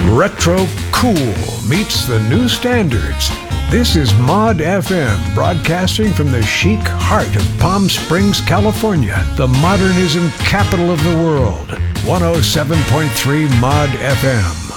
Retro cool meets the new standards. This is Mod FM, broadcasting from the chic heart of Palm Springs, California, the modernism capital of the world. 107.3 Mod FM.